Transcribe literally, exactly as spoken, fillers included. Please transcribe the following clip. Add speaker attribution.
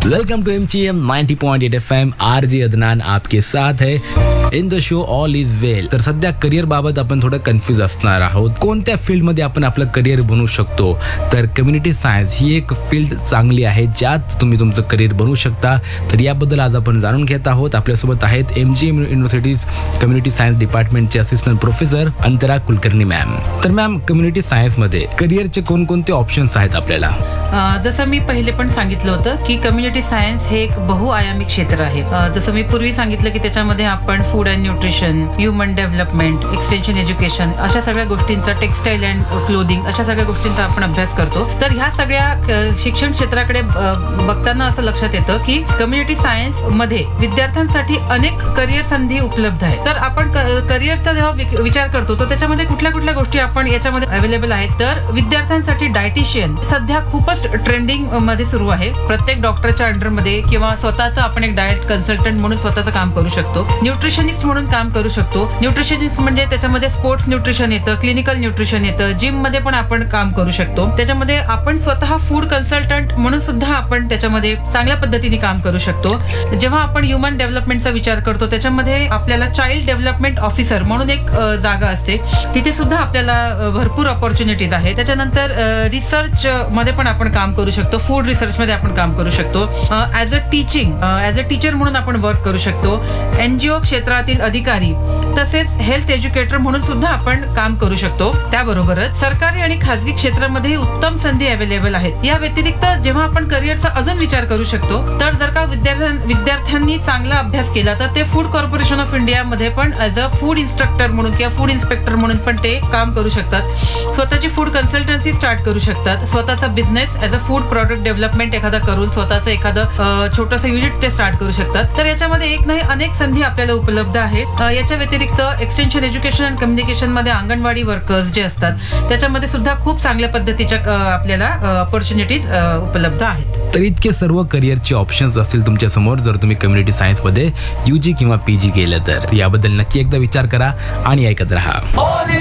Speaker 1: Welcome to M T M ninety point eight F M. R J Adnan आपके साथ है in the show all is वेल. तर सध्या career बाबत आपण थोडं कन्फ्यूज असणार आहोत. कोणत्या फील्डमध्ये आपण आपलं करिअर बनवू शकतो? तर कम्युनिटी सायन्स ही एक फील्ड चांगली आहे ज्यात तुम्ही तुमचं करिअर बनवू शकता. तर याबद्दल आज आपण जाणून घेत आहोत. आपल्यासोबत आहेत M G M universities community science डिपार्टमेंटचे assistant professor अंतरा कुलकर्णी मॅम. तर मॅम, कम्युनिटी सायन्समध्ये करिअरचे कोणकोणते ऑप्शन्स आहेत आपल्याला?
Speaker 2: जसं मी पहिले पण सांगितलं होतं की कम्युनिटी सायन्स हे एक बहुआयामी क्षेत्र आहे. जसं मी पूर्वी सांगितलं की त्याच्यामध्ये आपण food and nutrition, human development, extension education अशा सगळ्या गोष्टींचा, टेक्सटाईल अँड क्लोदिंग अशा सगळ्या गोष्टींचा आपण अभ्यास करतो. तर ह्या सगळ्या शिक्षण क्षेत्राकडे बघताना असं लक्षात येतं की कम्युनिटी सायन्स मध्ये विद्यार्थ्यांसाठी अनेक करिअर संधी उपलब्ध आहेत. तर आपण करिअरचा जेव्हा विचार करतो तर त्याच्यामध्ये कुठल्या कुठल्या गोष्टी आपण याच्यामध्ये अवेलेबल आहेत. तर विद्यार्थ्यांसाठी डायटिशियन सध्या खूपच ट्रेंडिंग मध्ये सुरू आहे. प्रत्येक डॉक्टरच्या अंडरमध्ये किंवा स्वतःचं आपण एक डाएट कन्सल्टंट म्हणून स्वतःचं काम करू शकतो. न्यूट्रिशनिस्ट म्हणून काम करू शकतो. न्यूट्रिशनिस्ट म्हणजे त्याच्यामध्ये स्पोर्ट्स न्यूट्रिशन येतं, क्लिनिकल न्यूट्रिशन येतं, जिम मध्ये पण आपण काम करू शकतो. त्याच्यामध्ये आपण स्वतः फूड कन्सल्टंट म्हणून सुद्धा आपण त्याच्यामध्ये चांगल्या पद्धतीने काम करू शकतो. जेव्हा आपण ह्युमन डेव्हलपमेंटचा विचार करतो त्याच्यामध्ये आपल्याला चाइल्ड डेव्हलपमेंट ऑफिसर म्हणून एक जागा असते. तिथे सुद्धा आपल्याला भरपूर ऑपॉर्च्युनिटीज आहेत. त्याच्यानंतर रिसर्च मध्ये पण आपण काम करू शकतो. फूड रिसर्च मध्ये आपण काम करू शकतो. As a teaching as a teacher म्हणून आपण वर्क करू शकतो. एनजीओ क्षेत्रातील अधिकारी तसेच हेल्थ एज्युकेटर म्हणून सुद्धा आपण काम करू शकतो. त्याबरोबरच सरकारी आणि खासगी क्षेत्रामध्ये उत्तम संधी अवेलेबल आहेत. या व्यतिरिक्त जेव्हा आपण करिअरचा अजून विचार करू शकतो तर जर का विद्यार्थ्यांनी चांगला अभ्यास केला तर ते फूड कॉर्पोरेशन ऑफ इंडिया मध्ये पण ऍज अ फूड इन्स्ट्रक्टर म्हणून किंवा फूड इन्स्पेक्टर म्हणून पण ते काम करू शकतात. स्वतःची फूड कन्सल्टन्सी स्टार्ट करू शकतात. स्वतःचा business as a food product development एखादा करून स्वतःचं एखादं छोटंसं युनिट ते स्टार्ट करू शकतात. तर याच्यामध्ये एक नाही अनेक संधी आपल्याला उपलब्ध आहेत. याच्या व्यतिरिक्त एक्सटेन्शन एज्युकेशन अँड कम्युनिकेशन मध्ये अंगणवाडी वर्कर्स जे असतात त्याच्यामध्ये सुद्धा खूप चांगल्या पद्धतीच्या आपल्याला ऑपॉर्च्युनिटीज उपलब्ध आहेत.
Speaker 1: तर इतके सर्व करिअरचे ऑप्शन्स असतील तुमच्या समोर जर तुम्ही कम्युनिटी सायन्स मध्ये यूजी किंवा पीजी केलं तर याबद्दल नक्की एकदा विचार करा आणि ऐकत राहा.